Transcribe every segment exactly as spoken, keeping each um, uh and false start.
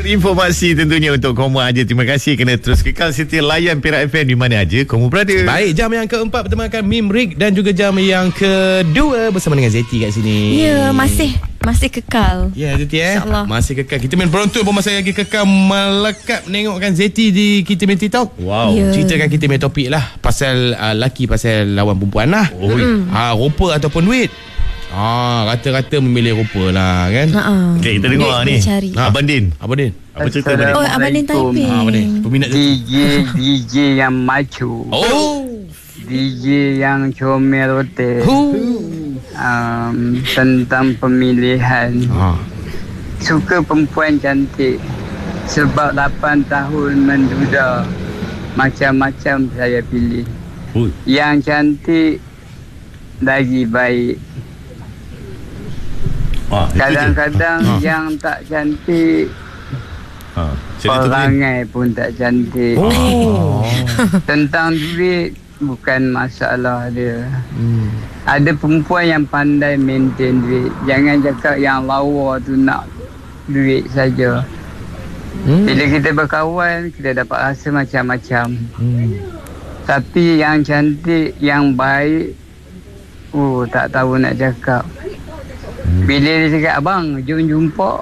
informasi tentunya untuk kamu aja. Terima kasih kerana terus kekal setia layan Perak F M di mana aja kamu berada. Baik, jam yang keempat bertemakan Mim Rig dan juga jam yang kedua bersama dengan Zeti kat sini. Ya, masih masih kekal. Ya, Zeti eh. InsyaAllah. Masih kekal. Kita main berontul pun masih lagi kekal melekat menengokkan Zeti di kita main TikTok. Wow. Ya. Ceritakan kita main topik lah pasal uh, laki pasal lawan perempuan lah. Oh. Ah, rupa ataupun duit. Ah, rata-rata memilih rupa lah kan. Ha. Okay, kita dengar Duit ni. dia cari. Ha. Abang Din. Apa dia? Apa cerita Abang Din? Oh, Abang Din typing. Ah, apa dia? Peminat D J D J yang macu, Oh. D J yang comel hotel, Huh. um, tentang pemilihan. Ah. Suka perempuan cantik sebab lapan tahun menduda. Macam-macam saya pilih. Ui. Yang cantik lagi baik. Ha, itu je. Kadang-kadang Ha. yang tak cantik, Ha. Cerita tu Din. perangai pun tak cantik. Oh. Tentang duit bukan masalah dia. Hmm. Ada perempuan yang pandai maintain duit. Jangan cakap yang lawa tu nak duit saja. Hmm. Bila kita berkawan, kita dapat rasa macam-macam. Hmm. Tapi yang cantik, yang baik, oh tak tahu nak cakap. Bila dia cakap, abang jom jumpa,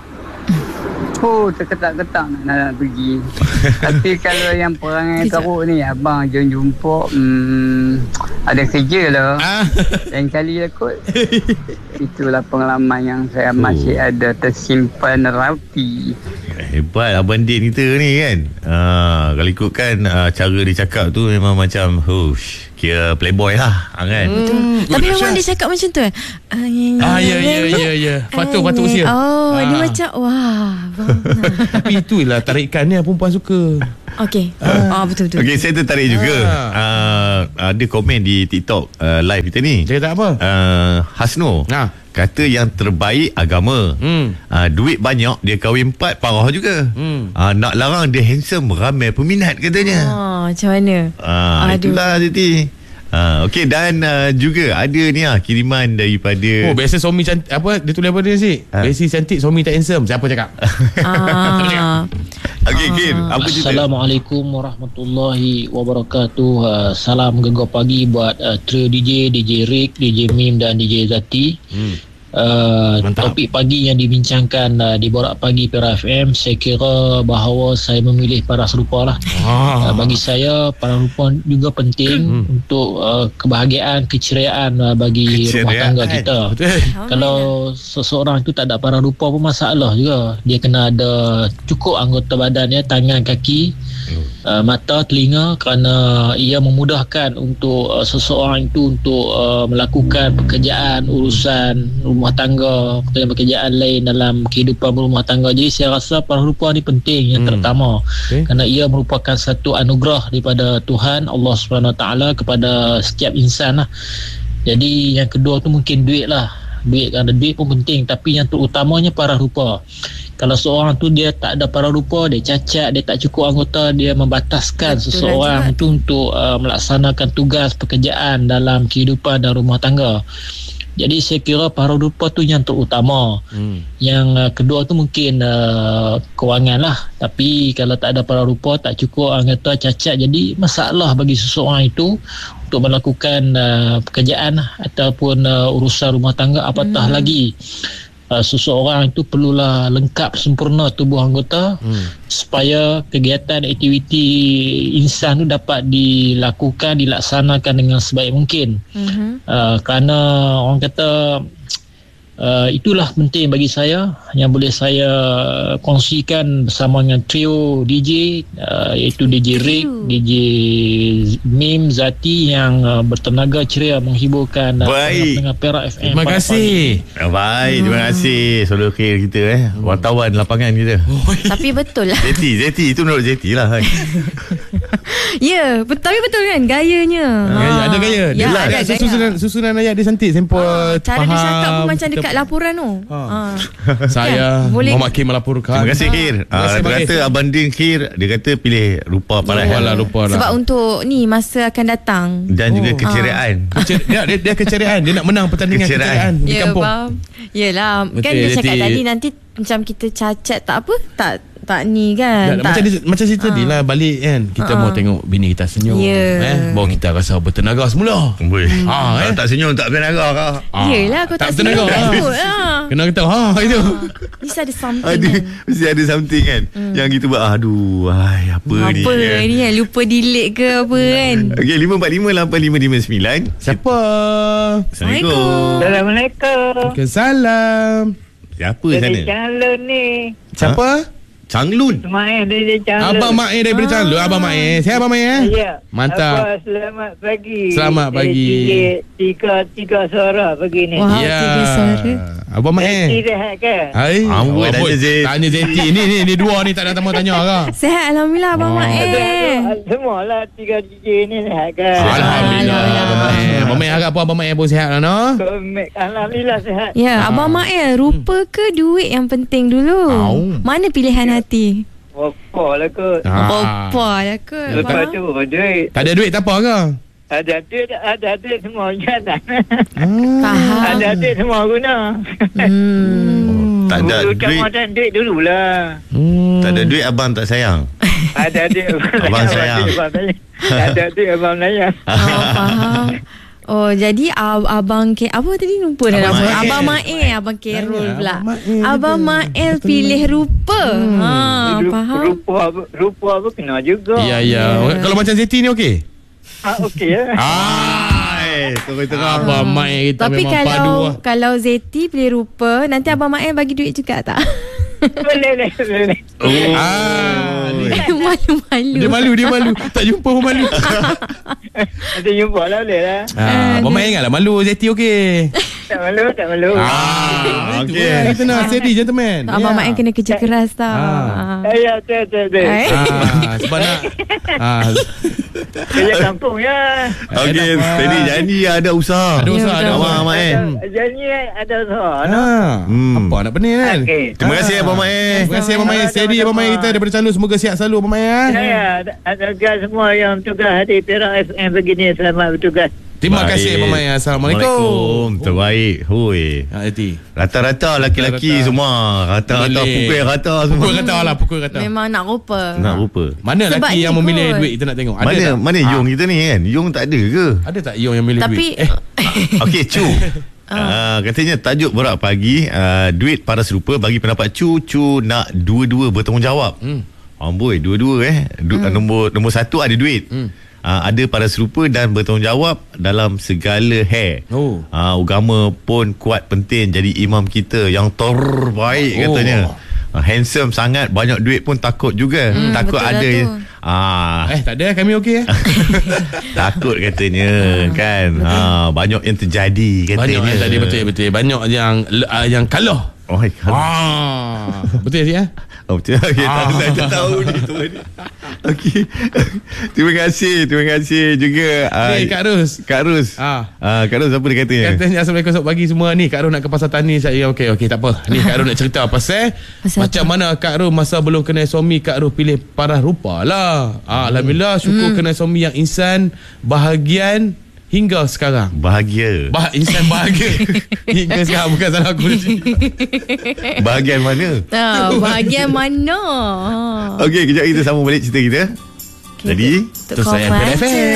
oh terketak-ketak nak, nak pergi. Tapi kalau yang perangai Kejap. teruk ni, abang jom jumpa, hmm, ada kerja lah. Ah. Lain kali lah kot. Itulah pengalaman yang saya masih ada tersimpan rapi. Hebat Abang Din kita ni kan. Ha, kalau ikutkan uh, cara dia cakap tu memang macam hush, kira playboy lah ha, kan. Hmm. Tapi Good, memang Syah. dia cakap macam tu eh. Ah, ya, ya, ya, ya. Patut, patut usia. Oh, dia Ah. macam wah. Tapi itulah tarikannya perempuan suka. Okey. Ah, betul-betul. Okey, saya tertarik juga. Uh, ada komen di TikTok uh, live kita ni. Dia tak apa. Uh, Hasno Nah. kata yang terbaik agama. Hmm. Uh, duit banyak dia kahwin empat parah juga. Hmm. Uh, nak larang dia handsome ramai peminat katanya. Ah, macam mana? Ah, Aduh. itulah Siti. Ah, okey, dan uh, juga ada ni ah kiriman daripada Oh, biasa suami cantik apa dia tulis apa dia sih? Ha? Biasa cantik suami tak handsome. Siapa cakap? Ah. Okey, Kir, apa cerita? Assalamualaikum warahmatullahi wabarakatuh. Uh, salam gegar pagi buat uh, trio D J, D J Rick, D J Mim dan D J Zati. Hmm. Uh, Mantap. topik pagi yang dibincangkan uh, di Borak Pagi Perak F M, saya kira bahawa saya memilih paras rupa lah. Ah. Uh, bagi saya paras rupa juga penting Hmm. untuk uh, kebahagiaan, keceriaan uh, bagi rumah Keceriaan. tangga kita. Betul. Kalau seseorang tu tak ada paras rupa pun masalah juga. Dia kena ada cukup anggota badannya, tangan, kaki, uh, mata, telinga, kerana ia memudahkan untuk uh, seseorang itu untuk uh, melakukan pekerjaan, urusan rumah tangga, pekerjaan-pekerjaan lain dalam kehidupan rumah tangga. Jadi saya rasa paras rupa ni penting yang Hmm. terutama. Okay. Kerana ia merupakan satu anugerah daripada Tuhan Allah Subhanahu Wa Taala kepada setiap insan lah. Jadi yang kedua tu mungkin duit lah. Duit, ada duit pun penting, tapi yang terutamanya paras rupa. Kalau seorang tu dia tak ada paras rupa, dia cacat, dia tak cukup anggota, dia membataskan Betul seseorang lah, tu untuk uh, melaksanakan tugas pekerjaan dalam kehidupan dan rumah tangga. Jadi saya kira paras rupa tu yang terutama. Hmm. Yang uh, kedua tu mungkin uh, kewangan lah. Tapi kalau tak ada paras rupa, tak cukup anggota, cacat, jadi masalah bagi seseorang itu untuk melakukan uh, pekerjaan ataupun uh, urusan rumah tangga. Apatah hmm. lagi uh, seseorang itu perlulah lengkap sempurna tubuh anggota Hmm. supaya kegiatan aktiviti insan tu dapat dilakukan, dilaksanakan dengan sebaik mungkin. Mhm. Uh, kerana orang kata uh, itulah penting bagi saya yang boleh saya kongsikan bersama dengan trio D J, uh, iaitu D J Rick, D J Mim, Zati yang uh, bertenaga ceria menghiburkan uh, Baik. pendengar Perak F M. Terima pada kasih. Ah, baik, terima kasih. Selalu Kir kita eh. Wartawan lapangan kita. Tapi betul lah. Zeti, Zeti itu menurut Zeti lah kan. Ya, bet- tapi betul kan gayanya. Gaya, Ah. ada gaya. Ya, Dia ada ada gaya. susunan susunan ayat dia cantik, simple, Ah, cara dia cakap pun faham. macam dekat laporan tu. Ha. Ah. Saya Kan? Boleh- Muhammad Kim melaporkan. Terima kasih Kir. Terima Ah, kasih, dia Abang kata Kir. Abang Din Kir, dia kata pilih rupa paras Rupa lah, rupa lah. Sebab untuk ni masa akan datang. dan juga Oh. keceriaan. Kecer- dia, dia, dia keceriaan. Dia nak menang pertandingan Keceriaan. keceriaan di Ya, kampung. faham. Yelah, Betul, kan dia cakap Yati. tadi nanti macam kita cacat tak apa, tak tak ni kan. Tak, macam dia, macam cerita tadi lah balik kan. Kita Ha. mau tengok bini kita senyum. Ya. Eh, baru kita rasa bertenaga semula. Boleh. Ah, Kalau eh. tak senyum tak bertenaga kau. Ah, Yelah kau tak, tak bertenaga. senyum Ah. takut lah. Kena kata ha itu. Mesti ada something Ada, kan. mesti ada something kan. Yang kita buat aduh, ai apa, ni. Apa kan? ni kan. Lupa delete ke apa kan. Okey, lima empat lima lapan lima lima sembilan. Siapa? Assalamualaikum. Assalamualaikum. Kesalam. Siapa sana? Calon ni. Siapa? Changlun. Main dari calon. Abang Mak Eh daripada Chandu. Abang Mak Eh. Siapa Abang Mak Eh? Ya. Mantap. Apa, selamat pagi. Selamat pagi. Eh, Tiga, tiga suara pagi ni. Wah, tiga suara. Abang Mak Eh. Zeti rehat ke? Hai. Amboi, Amboi, tanya Zet. Tanya Zeti. Ni ni ni dua ni tak ada tamu tanya ke? Sehat Alhamdulillah Abang Oh. Mak Eh. Semua lah tiga D J ni rehat ke? Alhamdulillah. Alhamdulillah. Abang Mak Eh. Abang Mak Eh harap apa Abang Mak Eh pun sihat lah no? Alhamdulillah sihat. Ya, Abang Mak Eh, rupa ke duit yang penting dulu? Au. Mana pilihan hati? Apa lah kot. Ah. Apa lah ke? Lepas tu duit. Tak ada duit tak apa ke? Ada duit, ada duit semua jalan. Faham. Ada duit semua guna. Hmm. Tak ada Dulu duit. Ada duit dululah. Hmm. Tak ada duit abang tak sayang. Ada duit. Abang sayang. Ada duit abang sayang. Oh, faham. Oh, jadi ab- Abang Ke apa tadi lupa dah Abang nama. Mael. Abang Mael, Abang Kerol Tanya, pula. Abang Mael Abang kita. Mael pilih rupa. Ha, faham. Rupa rupa apa kena juga. Ya ya. Kalau macam Zeti ni okey? Ah, okey ya. Ai, terang-terang. Abang Mak Eh kita Tapi memang padu kalau lah. kalau Zeti pilih rupa, nanti Abang Mael bagi duit juga tak? Boleh boleh boleh. Oh. Ah, ni. Malu-malu. Dia malu, dia malu. Tak jumpa pun malu. Nanti jumpa lah boleh lah. Ah, Abang Mak ingatlah malu Zeti okey. Tak malu tak malu. Ah, okey. okey. Kita nak steady gentleman. Abang Ya. Mael kena kerja keras tau. Ah. Ah. Ya betul betul betul. Eh? Ah, sebab nak ah, Kerja kampung ya. Okey, Enak, Mak. jadi janji ada usaha. ada Ya, usaha ada betul. usaha. Abang Mak Eh. Janji ada usaha. no? Ah, Hmm. apa nak pening kan? Okey. Terima kasih Abang Mak Eh. Terima kasih Abang Mak Eh. Steady Abang Mak Eh kita daripada Chandu. Semoga sihat selalu Abang Mak Eh. Saya ada guys semua yang bertugas di Perak F M begini selamat bertugas. Terima Baik. kasih Abang Mak Eh. Assalamualaikum. Terbaik. Hui. Ah, Zeti. Rata-rata laki-laki Rata-rata. semua. Rata-rata Boleh. pukul rata semua. Pukul kata lah, pukul kata. Memang nak rupa. Nak rupa. Mana Sebab lelaki ni yang memilih kot. duit kita nak tengok? Ada Mana tak? mana Ah, Yong kita ni kan? Yong tak ada ke? Ada tak Yong yang milih Tapi duit? Eh, Okey, Cu. Uh, katanya tajuk Borak Pagi, uh, duit para serupa. Bagi pendapat Cu, Cu nak dua-dua bertanggungjawab. Hmm. Amboi, dua-dua eh. Du- hmm. Nombor nombor satu ada duit. Hmm. Uh, ada para serupa dan bertanggungjawab dalam segala hair. Oh. Uh, agama pun kuat penting jadi imam kita yang terbaik Oh. katanya. Uh, handsome sangat, banyak duit pun takut juga. Hmm, takut betul ada lah tu. ah Eh, tak ada kami okey eh. takut katanya kan. Ha, banyak yang terjadi katanya. Banyak yang tadi betul betul. Banyak yang uh, yang kalah. Oh, kalau Ah, betul sih ya. oh, betul. Okay, Ah. tak, tak, tak tahu ni tu ni. Okey. Terima kasih, terima kasih juga uh, Ni Kak Ros. Kak Ros. Ah. Ah, Kak Ros apa dia katanya? Katanya Assalamualaikum selamat pagi semua ni. Kak Ros nak ke pasar tani. Saya okey okey tak apa. Ni Kak Ros nak cerita pasal Pasal macam mana Kak Ros masa belum kenal suami Kak Ros pilih paras rupa lah. Ah, alhamdulillah syukur kenal suami yang insan, bahagian hingga sekarang. Bahagia. Bah insan bahagia hingga sekarang bukan salah aku. Bahagian mana? Ah, bahagian mana? Okey, kejap kita sambung balik cerita kita. Jadi Untuk terus kau saya F M. baca.